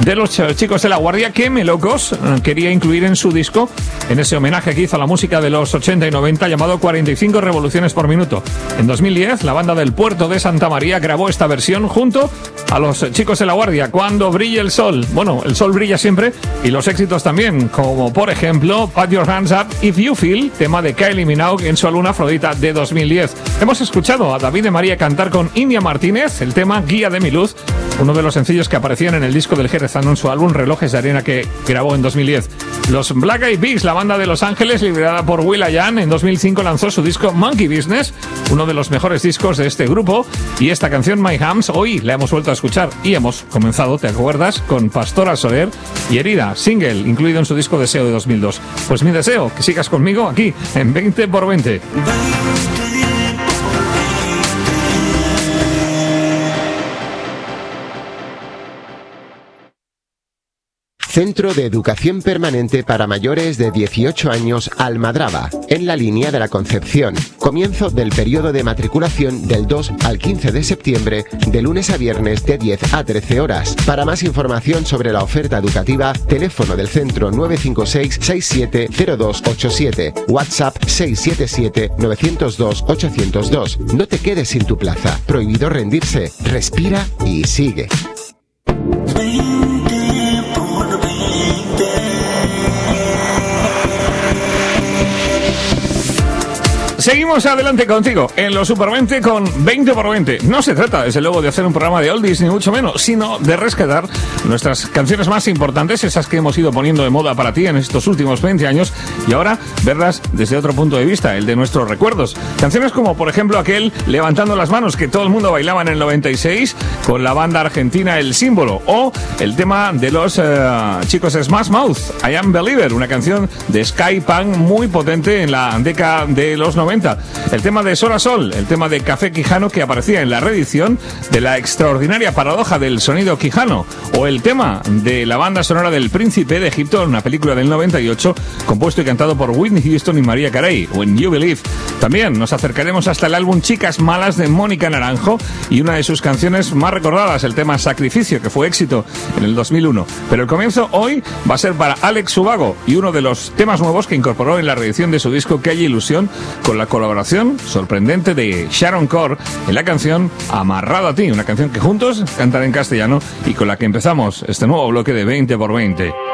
de los chicos de La Guardia, que Melocos quería incluir en su disco, en ese homenaje que hizo a la música de los 80 y 90 llamado 45 revoluciones por minuto. En 2010, la banda del Puerto de Santa María grabó esta versión junto a los chicos de La Guardia, Cuando brille el sol. Bueno, el sol brilla siempre y los éxitos también, como por ejemplo Put Your Hands Up If You Feel, tema de Kylie Minogue en su álbum Afrodita de 2010. Hemos escuchado a David de María cantar con India Martínez el tema Guía de mi luz, uno de los sencillos que aparecían en el disco del jerezano en su álbum Relojes de Arena, que grabó en 2010. Los Black Eyed Peas, la banda de Los Ángeles, liderada por will.i.am, en 2005 lanzó su disco Monkey Business, uno de los mejores discos de este grupo, y esta canción My Hams hoy la hemos vuelto a escuchar y hemos comenzado, ¿te acuerdas?, con Pastora Soler y Herida, single incluido en su disco Deseo de 2002. Pues mi deseo, que sigas conmigo aquí en 20x20. Centro de Educación Permanente para Mayores de 18 años Almadraba, en la línea de la Concepción. Comienzo del periodo de matriculación del 2 al 15 de septiembre, de lunes a viernes de 10 a 13 horas. Para más información sobre la oferta educativa, teléfono del centro 956-670287, WhatsApp 677-902-802. No te quedes sin tu plaza. Prohibido rendirse. Respira y sigue. Seguimos adelante contigo en los Super 20 con 20x20. No se trata, desde luego, de hacer un programa de oldies, ni mucho menos, sino de rescatar nuestras canciones más importantes, esas que hemos ido poniendo de moda para ti en estos últimos 20 años, y ahora verlas desde otro punto de vista, el de nuestros recuerdos. Canciones como, por ejemplo, aquel Levantando las manos que todo el mundo bailaba en el 96 con la banda argentina El Símbolo, o el tema de los chicos de Smash Mouth, I Am Believer, una canción de Sky Punk muy potente en la década de los 90. El tema de Sol a Sol, el tema de Café Quijano, que aparecía en la reedición de La extraordinaria paradoja del sonido quijano, o el tema de la banda sonora del Príncipe de Egipto, una película del 98, compuesto y cantado por Whitney Houston y Mariah Carey, When You Believe. También nos acercaremos hasta el álbum Chicas Malas de Mónica Naranjo y una de sus canciones más recordadas, el tema Sacrificio, que fue éxito en el 2001. Pero el comienzo hoy va a ser para Alex Ubago y uno de los temas nuevos que incorporó en la reedición de su disco Calle Ilusión, con la colaboración sorprendente de Sharon Corr en la canción Amarrado a ti, una canción que juntos cantan en castellano y con la que empezamos este nuevo bloque de 20x20.